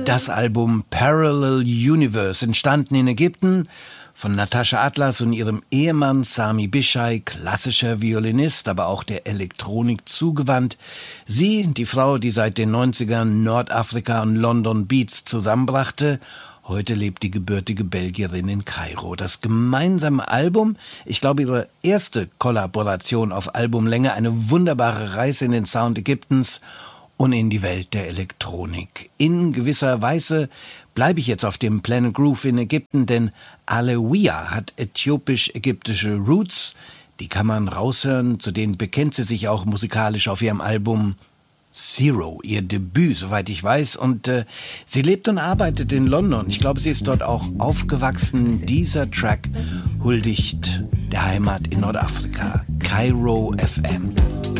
Das Album Parallel Universe, entstanden in Ägypten von Natascha Atlas und ihrem Ehemann Sami Bishai, klassischer Violinist, aber auch der Elektronik zugewandt. Sie, die Frau, die seit den 90ern Nordafrika und London Beats zusammenbrachte, heute lebt die gebürtige Belgierin in Kairo. Das gemeinsame Album, ich glaube ihre erste Kollaboration auf Albumlänge, eine wunderbare Reise in den Sound Ägyptens und in die Welt der Elektronik. In gewisser Weise bleibe ich jetzt auf dem Planet Groove in Ägypten, denn Alewia hat äthiopisch-ägyptische Roots. Die kann man raushören, zu denen bekennt sie sich auch musikalisch auf ihrem Album Zero, ihr Debüt, soweit ich weiß. Und sie lebt und arbeitet in London. Ich glaube, sie ist dort auch aufgewachsen. Dieser Track huldigt der Heimat in Nordafrika. Kairo FM.